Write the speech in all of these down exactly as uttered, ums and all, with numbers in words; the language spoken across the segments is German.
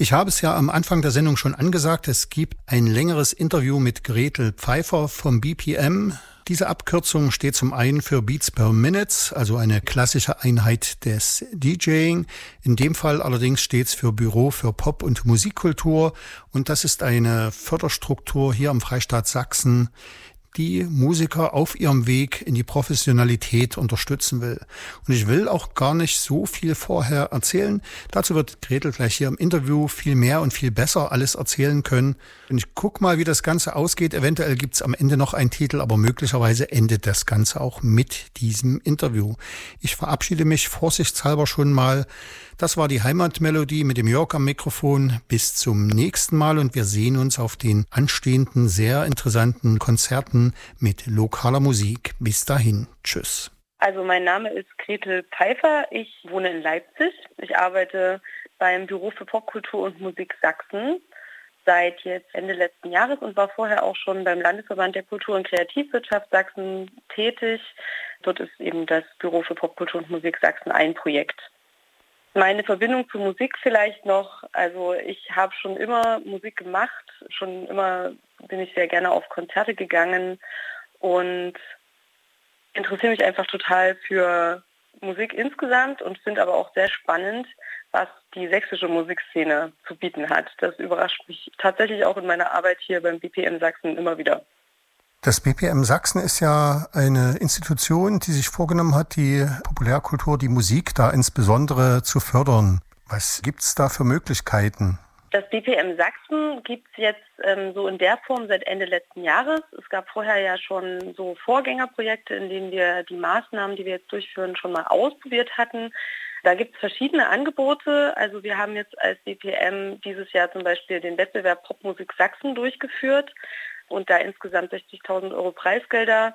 Ich habe es ja am Anfang der Sendung schon angesagt, es gibt ein längeres Interview mit Gretel Pfeiffer vom B P M. Diese Abkürzung steht zum einen für Beats per Minute, also eine klassische Einheit des DJing. In dem Fall allerdings steht es für Büro für Pop- und Musikkultur. Und das ist eine Förderstruktur hier im Freistaat Sachsen, die Musiker auf ihrem Weg in die Professionalität unterstützen will. Und ich will auch gar nicht so viel vorher erzählen. Dazu wird Gretel gleich hier im Interview viel mehr und viel besser alles erzählen können. Und ich guck mal, wie das Ganze ausgeht. Eventuell gibt's am Ende noch einen Titel, aber möglicherweise endet das Ganze auch mit diesem Interview. Ich verabschiede mich vorsichtshalber schon mal. Das war die Heimatmelodie mit dem Jörg am Mikrofon. Bis zum nächsten Mal und wir sehen uns auf den anstehenden, sehr interessanten Konzerten mit lokaler Musik. Bis dahin. Tschüss. Also mein Name ist Gretel Pfeiffer. Ich wohne in Leipzig. Ich arbeite beim Büro für Popkultur und Musik Sachsen seit jetzt Ende letzten Jahres und war vorher auch schon beim Landesverband der Kultur- und Kreativwirtschaft Sachsen tätig. Dort ist eben das Büro für Popkultur und Musik Sachsen ein Projekt. Meine Verbindung zu Musik vielleicht noch, also ich habe schon immer Musik gemacht, schon immer bin ich sehr gerne auf Konzerte gegangen und interessiere mich einfach total für Musik insgesamt und finde aber auch sehr spannend, was die sächsische Musikszene zu bieten hat. Das überrascht mich tatsächlich auch in meiner Arbeit hier beim B P M Sachsen immer wieder. Das B P M Sachsen ist ja eine Institution, die sich vorgenommen hat, die Populärkultur, die Musik da insbesondere zu fördern. Was gibt's da für Möglichkeiten? Das B P M Sachsen gibt es jetzt ähm, so in der Form seit Ende letzten Jahres. Es gab vorher ja schon so Vorgängerprojekte, in denen wir die Maßnahmen, die wir jetzt durchführen, schon mal ausprobiert hatten. Da gibt es verschiedene Angebote. Also wir haben jetzt als B P M dieses Jahr zum Beispiel den Wettbewerb Popmusik Sachsen durchgeführt und da insgesamt sechzigtausend Euro Preisgelder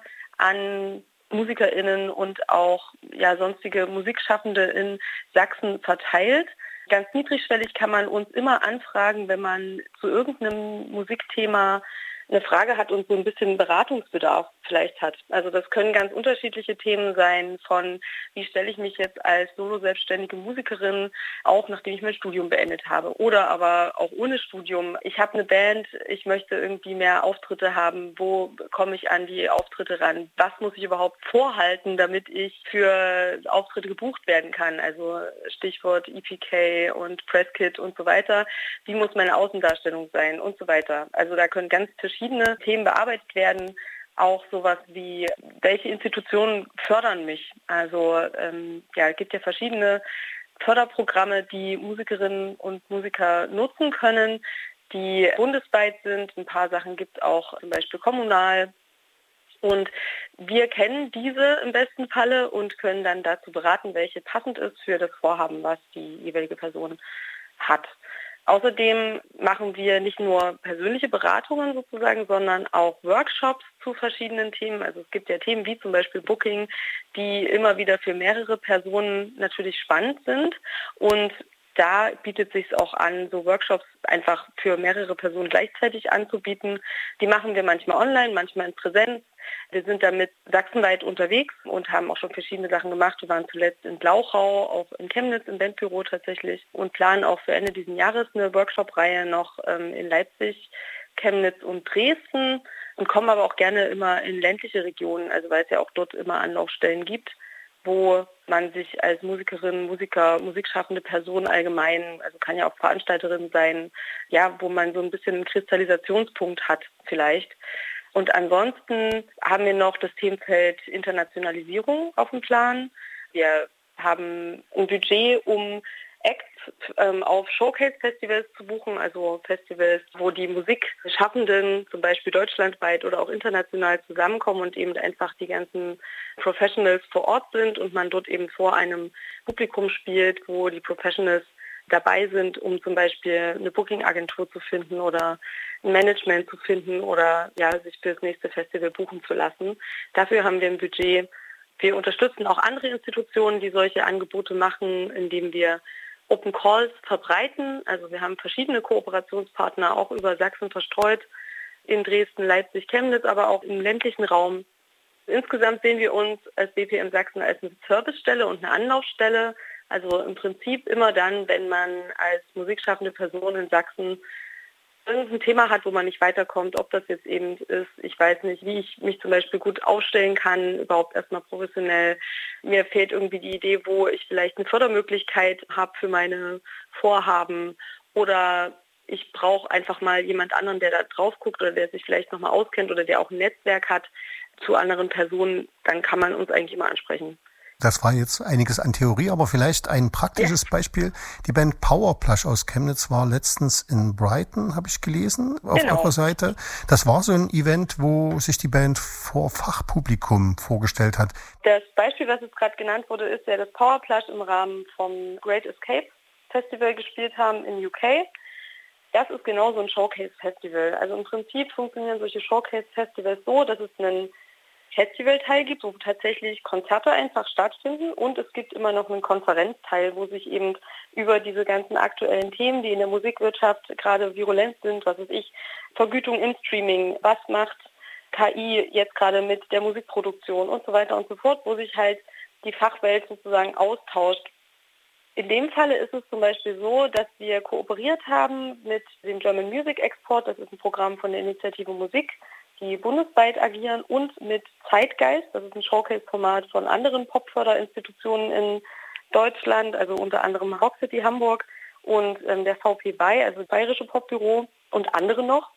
an MusikerInnen und auch ja, sonstige Musikschaffende in Sachsen verteilt. Ganz niedrigschwellig kann man uns immer anfragen, wenn man zu irgendeinem Musikthema eine Frage hat und so ein bisschen Beratungsbedarf vielleicht hat. Also das können ganz unterschiedliche Themen sein, von wie stelle ich mich jetzt als solo-selbstständige Musikerin auf, nachdem ich mein Studium beendet habe. Oder aber auch ohne Studium. Ich habe eine Band, ich möchte irgendwie mehr Auftritte haben. Wo komme ich an die Auftritte ran? Was muss ich überhaupt vorhalten, damit ich für Auftritte gebucht werden kann? Also Stichwort E P K und Presskit und so weiter. Wie muss meine Außendarstellung sein und so weiter. Also da können ganz verschiedene Themen bearbeitet werden. Auch sowas wie, welche Institutionen fördern mich? Also ähm, ja, es gibt ja verschiedene Förderprogramme, die Musikerinnen und Musiker nutzen können, die bundesweit sind. Ein paar Sachen gibt es auch zum Beispiel kommunal. Und wir kennen diese im besten Falle und können dann dazu beraten, welche passend ist für das Vorhaben, was die jeweilige Person hat. Außerdem machen wir nicht nur persönliche Beratungen sozusagen, sondern auch Workshops zu verschiedenen Themen. Also es gibt ja Themen wie zum Beispiel Booking, die immer wieder für mehrere Personen natürlich spannend sind. Und da bietet es sich auch an, so Workshops einfach für mehrere Personen gleichzeitig anzubieten. Die machen wir manchmal online, manchmal in Präsenz. Wir sind damit sachsenweit unterwegs und haben auch schon verschiedene Sachen gemacht. Wir waren zuletzt in Glauchau, auch in Chemnitz im Bandbüro tatsächlich und planen auch für Ende dieses Jahres eine Workshop-Reihe noch ähm, in Leipzig, Chemnitz und Dresden und kommen aber auch gerne immer in ländliche Regionen, also weil es ja auch dort immer Anlaufstellen gibt, wo man sich als Musikerin, Musiker, musikschaffende Person allgemein, also kann ja auch Veranstalterin sein, ja, wo man so ein bisschen einen Kristallisationspunkt hat vielleicht. Und ansonsten haben wir noch das Themenfeld Internationalisierung auf dem Plan. Wir haben ein Budget, um Acts ähm, auf Showcase-Festivals zu buchen, also Festivals, wo die Musikschaffenden zum Beispiel deutschlandweit oder auch international zusammenkommen und eben einfach die ganzen Professionals vor Ort sind und man dort eben vor einem Publikum spielt, wo die Professionals dabei sind, um zum Beispiel eine Booking-Agentur zu finden oder ein Management zu finden oder ja, sich für das nächste Festival buchen zu lassen. Dafür haben wir ein Budget. Wir unterstützen auch andere Institutionen, die solche Angebote machen, indem wir Open Calls verbreiten. Also wir haben verschiedene Kooperationspartner, auch über Sachsen verstreut, in Dresden, Leipzig, Chemnitz, aber auch im ländlichen Raum. Insgesamt sehen wir uns als B P M Sachsen als eine Servicestelle und eine Anlaufstelle Also im Prinzip immer dann, wenn man als musikschaffende Person in Sachsen irgendein Thema hat, wo man nicht weiterkommt, ob das jetzt eben ist, ich weiß nicht, wie ich mich zum Beispiel gut aufstellen kann, überhaupt erstmal professionell. Mir fehlt irgendwie die Idee, wo ich vielleicht eine Fördermöglichkeit habe für meine Vorhaben, oder ich brauche einfach mal jemand anderen, der da drauf guckt oder der sich vielleicht nochmal auskennt oder der auch ein Netzwerk hat zu anderen Personen, dann kann man uns eigentlich immer ansprechen. Das war jetzt einiges an Theorie, aber vielleicht ein praktisches ja. Beispiel. Die Band Powerplush aus Chemnitz war letztens in Brighton, habe ich gelesen, auf genau. eurer Seite. Das war so ein Event, wo sich die Band vor Fachpublikum vorgestellt hat. Das Beispiel, was jetzt gerade genannt wurde, ist ja, dass Powerplush im Rahmen vom Great Escape Festival gespielt haben in U K. Das ist genau so ein Showcase-Festival. Also im Prinzip funktionieren solche Showcase-Festivals so, dass es einen Festivalteil gibt, wo tatsächlich Konzerte einfach stattfinden, und es gibt immer noch einen Konferenzteil, wo sich eben über diese ganzen aktuellen Themen, die in der Musikwirtschaft gerade virulent sind, was weiß ich, Vergütung im Streaming, was macht K I jetzt gerade mit der Musikproduktion und so weiter und so fort, wo sich halt die Fachwelt sozusagen austauscht. In dem Falle ist es zum Beispiel so, dass wir kooperiert haben mit dem German Music Export, das ist ein Programm von der Initiative Musik, die bundesweit agieren, und mit Zeitgeist, das ist ein Showcase-Format von anderen Popförderinstitutionen in Deutschland, also unter anderem Rock City Hamburg und ähm, der V P B Y, also das Bayerische Popbüro, und andere noch.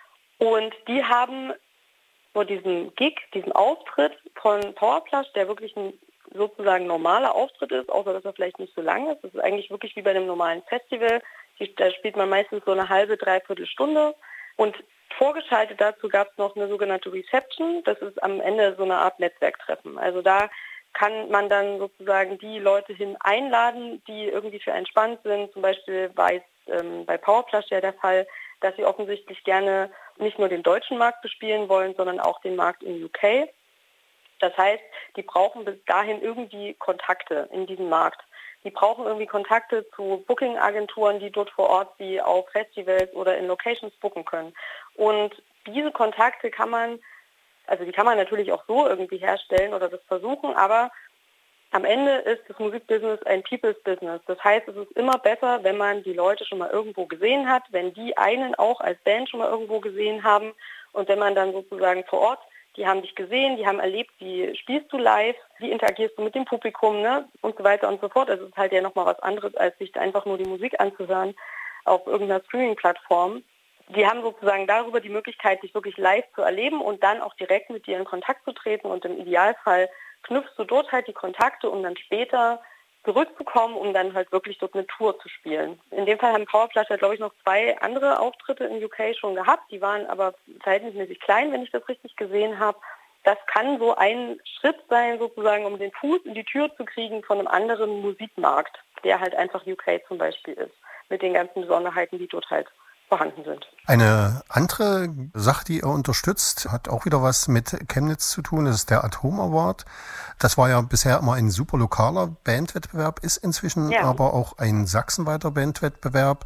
Und die haben vor diesem Gig, diesem Auftritt von Powerplush, der wirklich ein sozusagen normaler Auftritt ist, außer dass er vielleicht nicht so lang ist. Das ist eigentlich wirklich wie bei einem normalen Festival. Da spielt man meistens so eine halbe, dreiviertel Stunde. Und vorgeschaltet dazu gab es noch eine sogenannte Reception. Das ist am Ende so eine Art Netzwerktreffen. Also da kann man dann sozusagen die Leute hin einladen, die irgendwie für einen spannend sind. Zum Beispiel war es ähm, bei Powerplush ja der Fall, dass sie offensichtlich gerne nicht nur den deutschen Markt bespielen wollen, sondern auch den Markt in U K. Das heißt, die brauchen bis dahin irgendwie Kontakte in diesem Markt. Die brauchen irgendwie Kontakte zu Booking-Agenturen, die dort vor Ort sie auf Festivals oder in Locations booken können. Und diese Kontakte kann man, also die kann man natürlich auch so irgendwie herstellen oder das versuchen, aber am Ende ist das Musikbusiness ein People's Business. Das heißt, es ist immer besser, wenn man die Leute schon mal irgendwo gesehen hat, wenn die einen auch als Band schon mal irgendwo gesehen haben, und wenn man dann sozusagen vor Ort, die haben dich gesehen, die haben erlebt, wie spielst du live, wie interagierst du mit dem Publikum, ne, und so weiter und so fort. Also es ist halt ja nochmal was anderes, als sich einfach nur die Musik anzuhören auf irgendeiner Streaming-Plattform. Die haben sozusagen darüber die Möglichkeit, dich wirklich live zu erleben und dann auch direkt mit dir in Kontakt zu treten, und im Idealfall knüpfst du dort halt die Kontakte, um dann später zurückzukommen, um dann halt wirklich dort eine Tour zu spielen. In dem Fall haben Powerplush, glaube ich, noch zwei andere Auftritte in U K schon gehabt. Die waren aber verhältnismäßig klein, wenn ich das richtig gesehen habe. Das kann so ein Schritt sein, sozusagen, um den Fuß in die Tür zu kriegen von einem anderen Musikmarkt, der halt einfach U K zum Beispiel ist, mit den ganzen Besonderheiten, die dort halt vorhanden sind. Eine andere Sache, die ihr unterstützt, hat auch wieder was mit Chemnitz zu tun. Das ist der Atom Award. Das war ja bisher immer ein super lokaler Bandwettbewerb, ist inzwischen ja. aber auch ein sachsenweiter Bandwettbewerb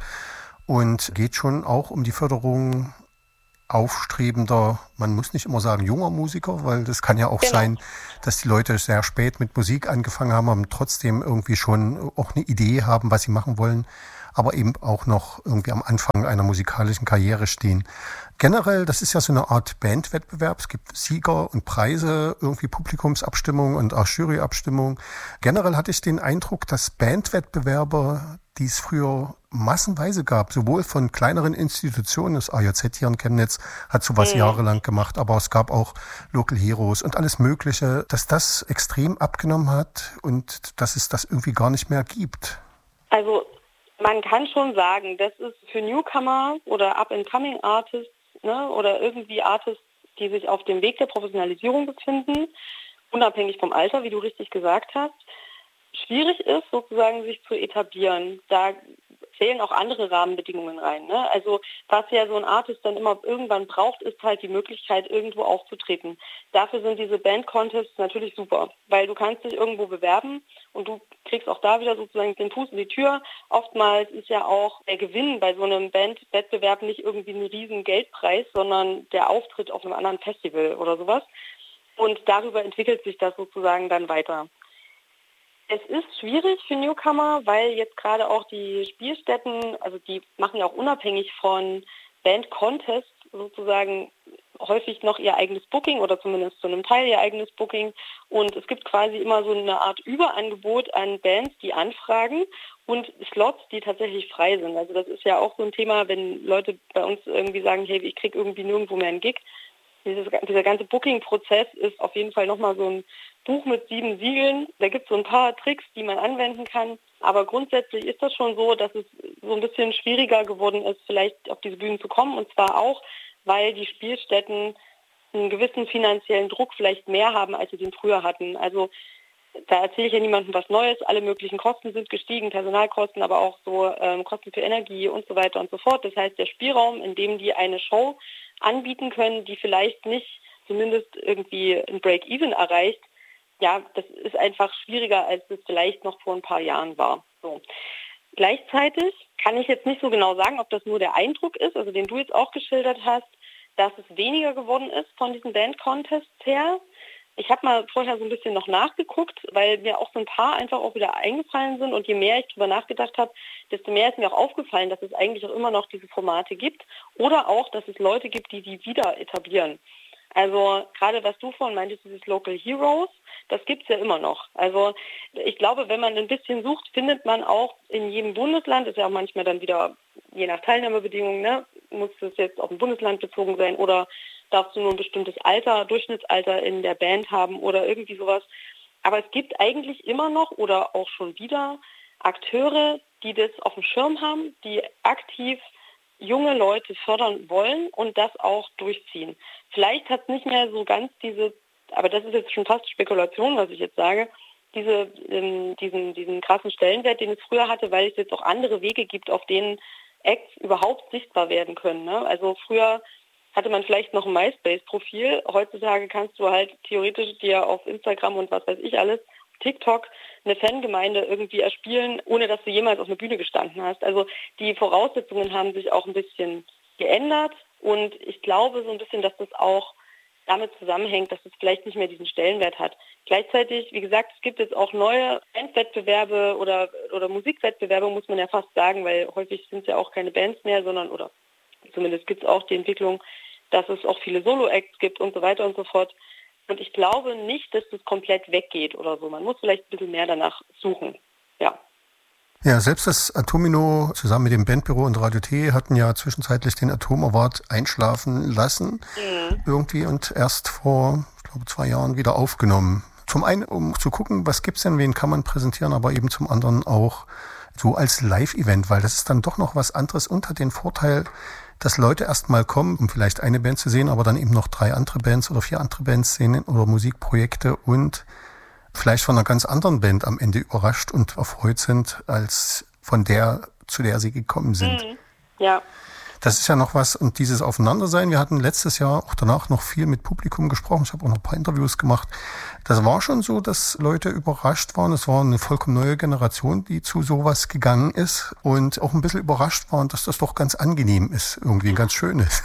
und geht schon auch um die Förderung aufstrebender, man muss nicht immer sagen junger Musiker, weil das kann ja auch genau. sein, dass die Leute sehr spät mit Musik angefangen haben, aber trotzdem irgendwie schon auch eine Idee haben, was sie machen wollen, aber eben auch noch irgendwie am Anfang einer musikalischen Karriere stehen. Generell, das ist ja so eine Art Bandwettbewerb. Es gibt Sieger und Preise, irgendwie Publikumsabstimmung und auch Juryabstimmung. Generell hatte ich den Eindruck, dass Bandwettbewerbe, die es früher massenweise gab, sowohl von kleineren Institutionen, das A J Z hier in Chemnitz hat sowas mhm. jahrelang gemacht, aber es gab auch Local Heroes und alles Mögliche, dass das extrem abgenommen hat und dass es das irgendwie gar nicht mehr gibt. Also man kann schon sagen, das ist für Newcomer oder Up-and-Coming Artists, ne, oder irgendwie Artists, die sich auf dem Weg der Professionalisierung befinden, unabhängig vom Alter, wie du richtig gesagt hast, schwierig ist, sozusagen sich zu etablieren. Da zählen auch andere Rahmenbedingungen rein. Ne? Also was ja so ein Artist dann immer irgendwann braucht, ist halt die Möglichkeit, irgendwo aufzutreten. Dafür sind diese Band-Contests natürlich super, weil du kannst dich irgendwo bewerben und du kriegst auch da wieder sozusagen den Fuß in die Tür. Oftmals ist ja auch der Gewinn bei so einem Bandwettbewerb nicht irgendwie ein riesen Geldpreis, sondern der Auftritt auf einem anderen Festival oder sowas. Und darüber entwickelt sich das sozusagen dann weiter. Es ist schwierig für Newcomer, weil jetzt gerade auch die Spielstätten, also die machen ja auch unabhängig von Band-Contests sozusagen häufig noch ihr eigenes Booking oder zumindest zu einem Teil ihr eigenes Booking. Und es gibt quasi immer so eine Art Überangebot an Bands, die anfragen und Slots, die tatsächlich frei sind. Also das ist ja auch so ein Thema, wenn Leute bei uns irgendwie sagen, hey, ich kriege irgendwie nirgendwo mehr einen Gig. Dieses, dieser ganze Booking-Prozess ist auf jeden Fall nochmal so ein Buch mit sieben Siegeln. Da gibt es so ein paar Tricks, die man anwenden kann. Aber grundsätzlich ist das schon so, dass es so ein bisschen schwieriger geworden ist, vielleicht auf diese Bühnen zu kommen. Und zwar auch, weil die Spielstätten einen gewissen finanziellen Druck vielleicht mehr haben, als sie den früher hatten. Also da erzähle ich ja niemandem was Neues. Alle möglichen Kosten sind gestiegen, Personalkosten, aber auch so ähm, Kosten für Energie und so weiter und so fort. Das heißt, der Spielraum, in dem die eine Show anbieten können, die vielleicht nicht zumindest irgendwie ein Break-Even erreicht, ja, das ist einfach schwieriger, als es vielleicht noch vor ein paar Jahren war. So. Gleichzeitig kann ich jetzt nicht so genau sagen, ob das nur der Eindruck ist, also den du jetzt auch geschildert hast, dass es weniger geworden ist von diesen Band-Contests her. Ich habe mal vorher so ein bisschen noch nachgeguckt, weil mir auch so ein paar einfach auch wieder eingefallen sind. Und je mehr ich darüber nachgedacht habe, desto mehr ist mir auch aufgefallen, dass es eigentlich auch immer noch diese Formate gibt. Oder auch, dass es Leute gibt, die die wieder etablieren. Also gerade was du vorhin meintest, dieses Local Heroes, das gibt's ja immer noch. Also ich glaube, wenn man ein bisschen sucht, findet man auch in jedem Bundesland, ist ja auch manchmal dann wieder, je nach Teilnahmebedingungen, ne, muss es jetzt auf ein Bundesland bezogen sein oder darfst du nur ein bestimmtes Alter, Durchschnittsalter in der Band haben oder irgendwie sowas. Aber es gibt eigentlich immer noch oder auch schon wieder Akteure, die das auf dem Schirm haben, die aktiv junge Leute fördern wollen und das auch durchziehen. Vielleicht hat es nicht mehr so ganz diese, aber das ist jetzt schon fast Spekulation, was ich jetzt sage, diese, ähm, diesen, diesen krassen Stellenwert, den es früher hatte, weil es jetzt auch andere Wege gibt, auf denen Acts überhaupt sichtbar werden können. Ne? Also früher hatte man vielleicht noch ein MySpace-Profil. Heutzutage kannst du halt theoretisch dir auf Instagram und was weiß ich alles, TikTok, eine Fangemeinde irgendwie erspielen, ohne dass du jemals auf einer Bühne gestanden hast. Also die Voraussetzungen haben sich auch ein bisschen geändert und ich glaube so ein bisschen, dass das auch damit zusammenhängt, dass es vielleicht nicht mehr diesen Stellenwert hat. Gleichzeitig, wie gesagt, es gibt jetzt auch neue Bandwettbewerbe oder, oder Musikwettbewerbe, muss man ja fast sagen, weil häufig sind es ja auch keine Bands mehr, sondern, oder zumindest gibt es auch die Entwicklung, dass es auch viele Solo-Acts gibt und so weiter und so fort. Und ich glaube nicht, dass das komplett weggeht oder so. Man muss vielleicht ein bisschen mehr danach suchen. Ja. Ja, selbst das Atomino zusammen mit dem Bandbüro und Radio T hatten ja zwischenzeitlich den Atom Award einschlafen lassen. Mhm. Irgendwie und erst vor, ich glaube, zwei Jahren wieder aufgenommen. Zum einen, um zu gucken, was gibt's denn, wen kann man präsentieren, aber eben zum anderen auch so als Live-Event, weil das ist dann doch noch was anderes und hat den Vorteil, dass Leute erstmal kommen, um vielleicht eine Band zu sehen, aber dann eben noch drei andere Bands oder vier andere Bands sehen oder Musikprojekte und vielleicht von einer ganz anderen Band am Ende überrascht und erfreut sind, als von der, zu der sie gekommen sind. Mhm. Ja. Das ist ja noch was und dieses Aufeinandersein. Wir hatten letztes Jahr auch danach noch viel mit Publikum gesprochen. Ich habe auch noch ein paar Interviews gemacht. Das war schon so, dass Leute überrascht waren. Es war eine vollkommen neue Generation, die zu sowas gegangen ist und auch ein bisschen überrascht waren, dass das doch ganz angenehm ist, irgendwie ganz schön ist.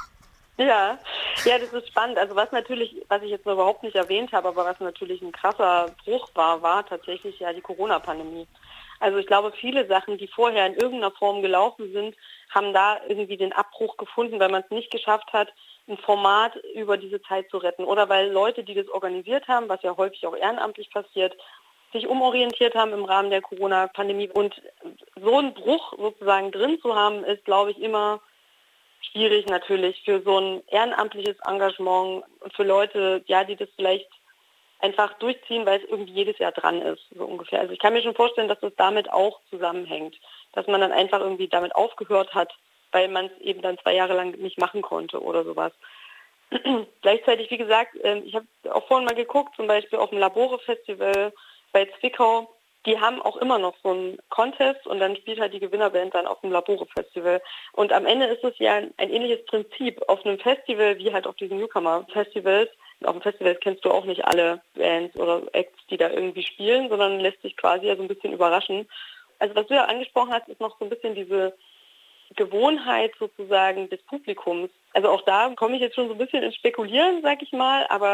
Ja, ja, das ist spannend. Also was natürlich, was ich jetzt noch überhaupt nicht erwähnt habe, aber was natürlich ein krasser Bruch war, war tatsächlich ja die Corona-Pandemie. Also ich glaube, viele Sachen, die vorher in irgendeiner Form gelaufen sind, haben da irgendwie den Abbruch gefunden, weil man es nicht geschafft hat, ein Format über diese Zeit zu retten. Oder weil Leute, die das organisiert haben, was ja häufig auch ehrenamtlich passiert, sich umorientiert haben im Rahmen der Corona-Pandemie. Und so einen Bruch sozusagen drin zu haben, ist, glaube ich, immer schwierig natürlich für so ein ehrenamtliches Engagement und für Leute, ja, die das vielleicht einfach durchziehen, weil es irgendwie jedes Jahr dran ist, so ungefähr. Also ich kann mir schon vorstellen, dass das damit auch zusammenhängt, dass man dann einfach irgendwie damit aufgehört hat, weil man es eben dann zwei Jahre lang nicht machen konnte oder sowas. Gleichzeitig, wie gesagt, ich habe auch vorhin mal geguckt, zum Beispiel auf dem Labore-Festival bei Zwickau, die haben auch immer noch so einen Contest und dann spielt halt die Gewinnerband dann auf dem Labore-Festival. Und am Ende ist es ja ein, ein ähnliches Prinzip. Auf einem Festival, wie halt auf diesen Newcomer-Festivals, auf dem Festival kennst du auch nicht alle Bands oder Acts, die da irgendwie spielen, sondern lässt sich quasi ja so ein bisschen überraschen. Also was du ja angesprochen hast, ist noch so ein bisschen diese Gewohnheit sozusagen des Publikums. Also auch da komme ich jetzt schon so ein bisschen ins Spekulieren, sag ich mal, aber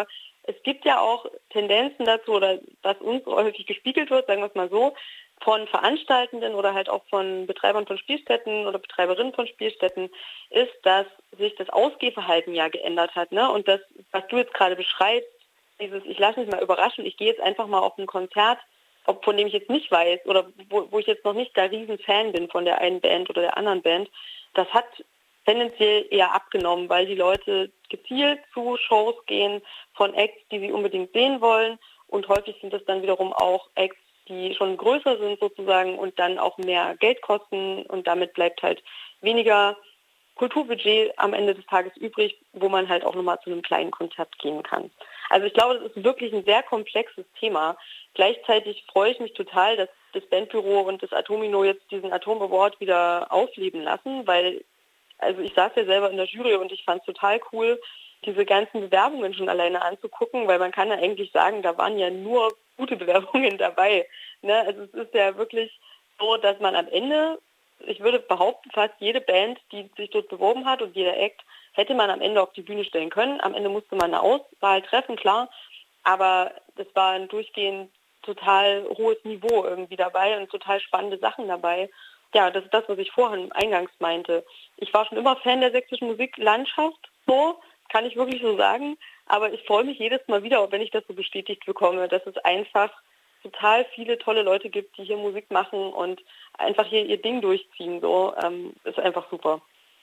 es gibt ja auch Tendenzen dazu, oder was uns häufig gespiegelt wird, sagen wir es mal so, von Veranstaltenden oder halt auch von Betreibern von Spielstätten oder Betreiberinnen von Spielstätten, ist, dass sich das Ausgehverhalten ja geändert hat. Ne? Und das, was du jetzt gerade beschreibst, dieses ich lasse mich mal überraschen, ich gehe jetzt einfach mal auf ein Konzert, ob von dem ich jetzt nicht weiß oder wo, wo ich jetzt noch nicht der Riesenfan bin von der einen Band oder der anderen Band, das hat tendenziell eher abgenommen, weil die Leute gezielt zu Shows gehen von Acts, die sie unbedingt sehen wollen, und häufig sind es dann wiederum auch Acts, die schon größer sind sozusagen und dann auch mehr Geld kosten, und damit bleibt halt weniger Kulturbudget am Ende des Tages übrig, wo man halt auch nochmal zu einem kleinen Konzert gehen kann. Also ich glaube, das ist wirklich ein sehr komplexes Thema. Gleichzeitig freue ich mich total, dass das Bandbüro und das Atomino jetzt diesen Atom Award wieder aufleben lassen, weil also ich saß ja selber in der Jury und ich fand es total cool, diese ganzen Bewerbungen schon alleine anzugucken, weil man kann ja eigentlich sagen, da waren ja nur gute Bewerbungen dabei. Ne? Also es ist ja wirklich so, dass man am Ende, ich würde behaupten, fast jede Band, die sich dort beworben hat und jeder Act, hätte man am Ende auf die Bühne stellen können. Am Ende musste man eine Auswahl treffen, klar, aber es war ein durchgehend total hohes Niveau irgendwie dabei und total spannende Sachen dabei. Ja, das ist das, was ich vorhin eingangs meinte. Ich war schon immer Fan der sächsischen Musiklandschaft, so, kann ich wirklich so sagen. Aber ich freue mich jedes Mal wieder, wenn ich das so bestätigt bekomme, dass es einfach total viele tolle Leute gibt, die hier Musik machen und einfach hier ihr Ding durchziehen. So, ähm, ist einfach super.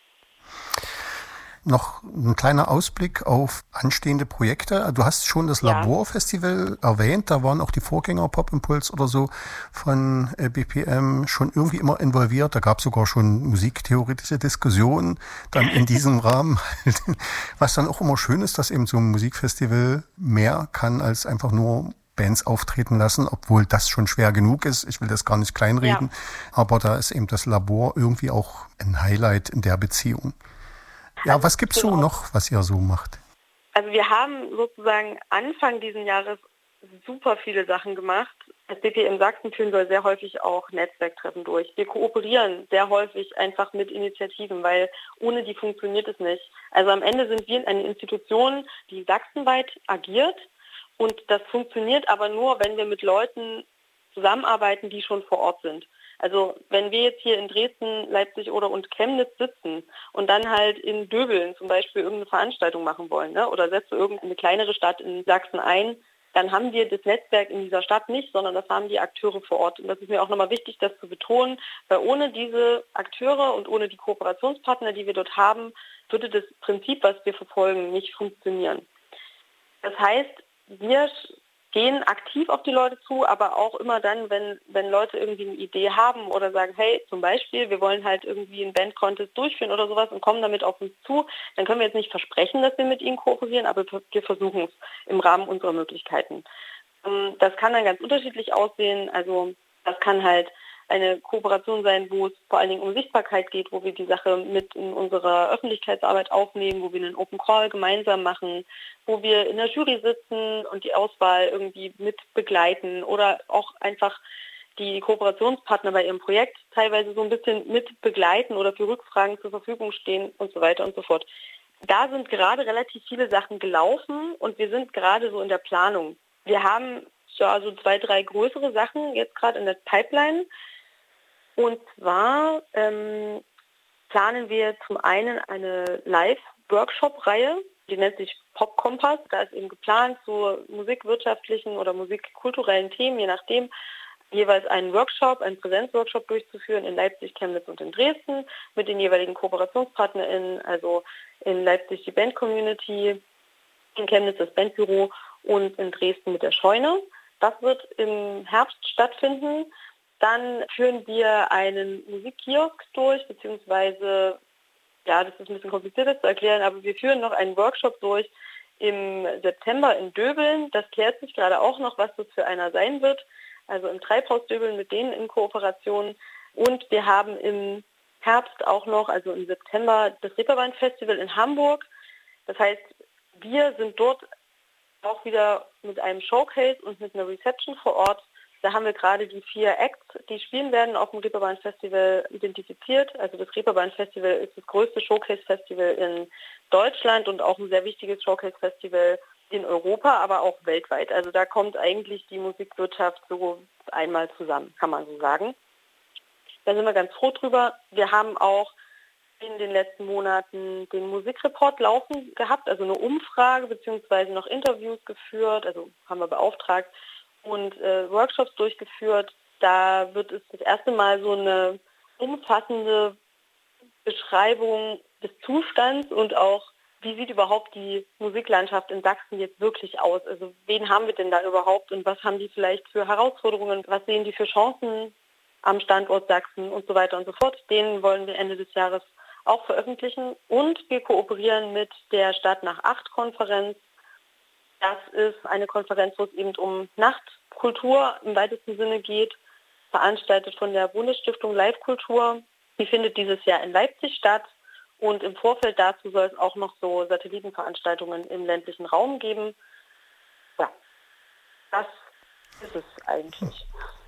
Noch ein kleiner Ausblick auf anstehende Projekte. Du hast schon das Ja. Laborfestival erwähnt, da waren auch die Vorgänger Pop Impulse oder so von B P M schon irgendwie immer involviert. Da gab es sogar schon musiktheoretische Diskussionen dann in diesem Rahmen. Was dann auch immer schön ist, dass eben so ein Musikfestival mehr kann als einfach nur Bands auftreten lassen, obwohl das schon schwer genug ist. Ich will das gar nicht kleinreden, ja. Aber da ist eben das Labor irgendwie auch ein Highlight in der Beziehung. Ja, also was gibt's so noch, was ihr so macht? Also wir haben sozusagen Anfang dieses Jahres super viele Sachen gemacht. Das B P M Sachsen führen soll sehr häufig auch Netzwerktreffen durch. Wir kooperieren sehr häufig einfach mit Initiativen, weil ohne die funktioniert es nicht. Also am Ende sind wir eine Institution, die sachsenweit agiert, und das funktioniert aber nur, wenn wir mit Leuten zusammenarbeiten, die schon vor Ort sind. Also wenn wir jetzt hier in Dresden, Leipzig oder und Chemnitz sitzen und dann halt in Döbeln zum Beispiel irgendeine Veranstaltung machen wollen, ne, oder setze irgendeine kleinere Stadt in Sachsen ein, dann haben wir das Netzwerk in dieser Stadt nicht, sondern das haben die Akteure vor Ort. Und das ist mir auch nochmal wichtig, das zu betonen, weil ohne diese Akteure und ohne die Kooperationspartner, die wir dort haben, würde das Prinzip, was wir verfolgen, nicht funktionieren. Das heißt, wir gehen aktiv auf die Leute zu, aber auch immer dann, wenn, wenn Leute irgendwie eine Idee haben oder sagen, hey, zum Beispiel, wir wollen halt irgendwie einen Band-Contest durchführen oder sowas und kommen damit auf uns zu, dann können wir jetzt nicht versprechen, dass wir mit ihnen kooperieren, aber wir versuchen es im Rahmen unserer Möglichkeiten. Das kann dann ganz unterschiedlich aussehen, also das kann halt eine Kooperation sein, wo es vor allen Dingen um Sichtbarkeit geht, wo wir die Sache mit in unserer Öffentlichkeitsarbeit aufnehmen, wo wir einen Open Call gemeinsam machen, wo wir in der Jury sitzen und die Auswahl irgendwie mit begleiten oder auch einfach die Kooperationspartner bei ihrem Projekt teilweise so ein bisschen mit begleiten oder für Rückfragen zur Verfügung stehen und so weiter und so fort. Da sind gerade relativ viele Sachen gelaufen und wir sind gerade so in der Planung. Wir haben ja so zwei, drei größere Sachen jetzt gerade in der Pipeline. Und zwar ähm, planen wir zum einen eine Live-Workshop-Reihe, die nennt sich Pop-Kompass. Da ist eben geplant, so musikwirtschaftlichen oder musikkulturellen Themen, je nachdem, jeweils einen Workshop, einen Präsenzworkshop durchzuführen in Leipzig, Chemnitz und in Dresden mit den jeweiligen KooperationspartnerInnen, also in Leipzig die Band-Community, in Chemnitz das Bandbüro und in Dresden mit der Scheune. Das wird im Herbst stattfinden. Dann führen wir einen Musikkiosk durch, beziehungsweise, ja, das ist ein bisschen komplizierter zu erklären, aber wir führen noch einen Workshop durch im September in Döbeln. Das klärt sich gerade auch noch, was das für einer sein wird. Also im Treibhaus Döbeln mit denen in Kooperation. Und wir haben im Herbst auch noch, also im September, das Reeperbahn-Festival in Hamburg. Das heißt, wir sind dort auch wieder mit einem Showcase und mit einer Reception vor Ort. Da haben wir gerade die vier Acts, die spielen werden, auf dem Reeperbahn-Festival identifiziert. Also das Reeperbahn-Festival ist das größte Showcase-Festival in Deutschland und auch ein sehr wichtiges Showcase-Festival in Europa, aber auch weltweit. Also da kommt eigentlich die Musikwirtschaft so einmal zusammen, kann man so sagen. Da sind wir ganz froh drüber. Wir haben auch in den letzten Monaten den Musikreport laufen gehabt, also eine Umfrage beziehungsweise noch Interviews geführt, also haben wir beauftragt und äh, Workshops durchgeführt. Da wird es das erste Mal so eine umfassende Beschreibung des Zustands und auch, wie sieht überhaupt die Musiklandschaft in Sachsen jetzt wirklich aus? Also wen haben wir denn da überhaupt und was haben die vielleicht für Herausforderungen? Was sehen die für Chancen am Standort Sachsen und so weiter und so fort? Den wollen wir Ende des Jahres auch veröffentlichen. Und wir kooperieren mit der Stadt nach acht Konferenz. Das ist eine Konferenz, wo es eben um Nachtkultur im weitesten Sinne geht, veranstaltet von der Bundesstiftung Live Kultur. Die findet dieses Jahr in Leipzig statt. Und im Vorfeld dazu soll es auch noch so Satellitenveranstaltungen im ländlichen Raum geben. Ja, das ist es eigentlich.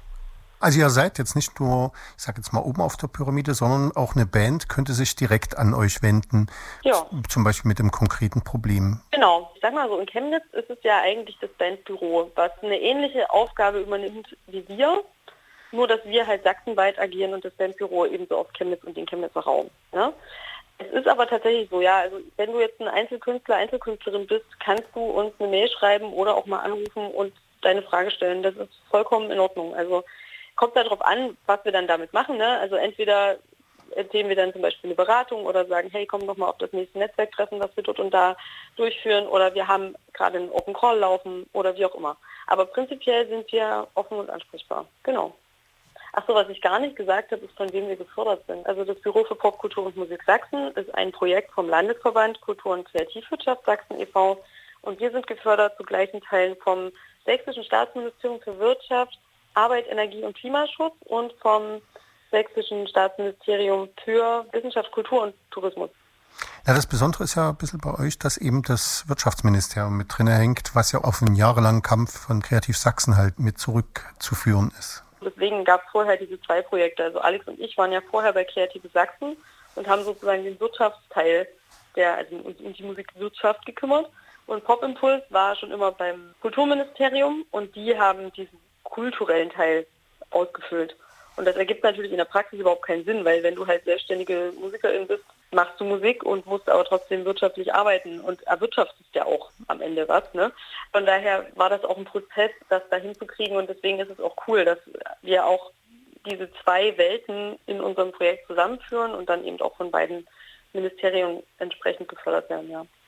Also ihr seid jetzt nicht nur, ich sage jetzt mal oben auf der Pyramide, sondern auch eine Band könnte sich direkt an euch wenden, ja. Zum Beispiel mit einem konkreten Problem. Genau, ich sag mal so, in Chemnitz ist es ja eigentlich das Bandbüro, was eine ähnliche Aufgabe übernimmt wie wir, nur dass wir halt sachsenweit agieren und das Bandbüro ebenso auf Chemnitz und den Chemnitzer Raum. Ne? Es ist aber tatsächlich so, ja, also wenn du jetzt ein Einzelkünstler, Einzelkünstlerin bist, kannst du uns eine Mail schreiben oder auch mal anrufen und deine Frage stellen. Das ist vollkommen in Ordnung. Also kommt darauf an, was wir dann damit machen. Ne? Also entweder erzählen wir dann zum Beispiel eine Beratung oder sagen, hey, komm doch mal auf das nächste Netzwerktreffen, was wir dort und da durchführen, oder wir haben gerade einen Open Call laufen oder wie auch immer. Aber prinzipiell sind wir offen und ansprechbar. Genau. Ach so, was ich gar nicht gesagt habe, ist, von wem wir gefördert sind. Also das Büro für Popkultur und Musik Sachsen ist ein Projekt vom Landesverband Kultur- und Kreativwirtschaft Sachsen e V und wir sind gefördert zu gleichen Teilen vom Sächsischen Staatsministerium für Wirtschaft, Arbeit, Energie und Klimaschutz und vom Sächsischen Staatsministerium für Wissenschaft, Kultur und Tourismus. Ja, das Besondere ist ja ein bisschen bei euch, dass eben das Wirtschaftsministerium mit drin hängt, was ja auf einen jahrelangen Kampf von Kreativ Sachsen halt mit zurückzuführen ist. Deswegen gab es vorher diese zwei Projekte. Also Alex und ich waren ja vorher bei Kreative Sachsen und haben sozusagen den Wirtschaftsteil, der also uns um die Musikwirtschaft gekümmert. Und Popimpuls war schon immer beim Kulturministerium und die haben diesen kulturellen Teil ausgefüllt. Und das ergibt natürlich in der Praxis überhaupt keinen Sinn, weil wenn du halt selbstständige Musikerin bist, machst du Musik und musst aber trotzdem wirtschaftlich arbeiten und erwirtschaftest ja auch am Ende was. Ne? Von daher war das auch ein Prozess, das da hinzukriegen und deswegen ist es auch cool, dass wir auch diese zwei Welten in unserem Projekt zusammenführen und dann eben auch von beiden Ministerien entsprechend gefördert werden. Ja.